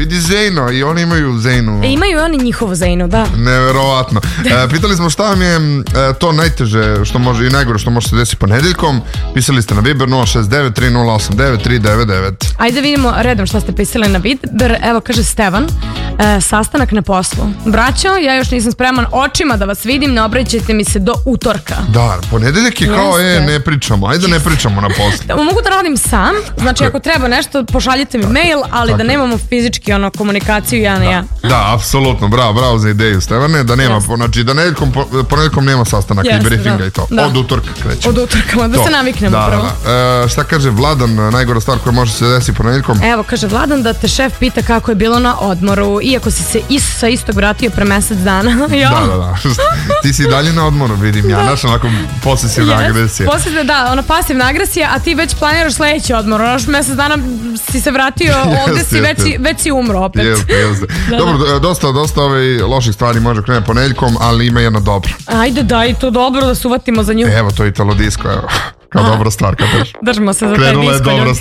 vidi Zejno, i oni imaju Zejnu. Imaju oni njihovu Zejnu, da. Neverovatno. Pitali smo šta vam je to najteže što može i najgore što može se desiti ponedeljkom. Pisali ste na Viber 069-3089-399. Ajde vidimo redom šta ste pisali na Viber. Evo kaže Stevan, sastanak na poslu. Braćo, ja još nisam spreman očima da vas vidim, ne obraćajte mi se do utorka. Da, ponedeljak je kao, ne pričamo, ajde ne pričamo na poslu. Mogu da radim sam, znači ako treba nešto, pošaljite mi mail, ali da nemamo fizički komunikaciju ja na ja. Da, apsolutno, bravo za ideju, Stevane, da nema, znači da ponedeljkom nema sastanaka i briefinga i to. Od utorka krećemo. Od utorka, da se naviknemo prvo. Šta kaže Vladan, najgora stvar koja može se desiti ponedeljkom? Evo, kaže Vladan da te šef pita kako je bilo na odmoru, iako si se sa istog vratio pre mesec dana. Da. Ti si dalje na odmoru, vidim ja, znaš, onako posesivna agresija. Da, pasivna agresija, a ti već planiraš sledeći odmor, još mesec dana si se vratio, ovde si već si umro opet. Jeste. Dobro, dosta loših stvari može krenuti ponedeljkom, ali ima jedna dobra. Ajde, daj to dobro da se uvatimo za nju. Evo, to je Italo Disco, evo. Kao dobra stvar, kad držimo se za taj disko. Krenula je dobra stvar.